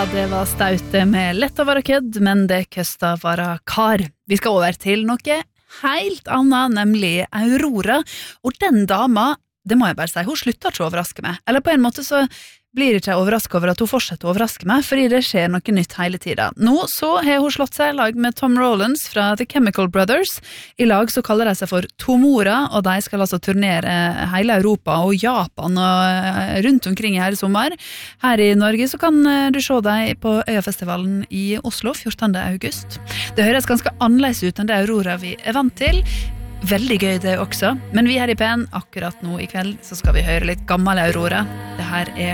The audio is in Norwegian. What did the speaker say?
det var staute med lett å være kødd, men det køsta være kar. Vi skal over til noe helt annet, nemlig Aurora. Og den dama, det må jeg bare si, hun slutter ikke å overraske meg. Eller på en måte så blir ikke jeg overrasket over at hun fortsetter å overraske meg, fordi det skjer noe nytt hele tiden. Nå så har hun slått seg i lag med Tom Rowlands fra The Chemical Brothers. I lag så kaller de seg for Tomora, og de skal altså turnere hele Europa og Japan og rundt omkring i hele sommer. Her i Norge så kan du se dem på Øyafestivalen i Oslo 14. august. Det høres ganske annerledes ut enn det Aurora vi er vant til. Veldig gøy det også, men vi her i PN akkurat nå i kveld så skal vi høre litt gammel Aurora. Det her er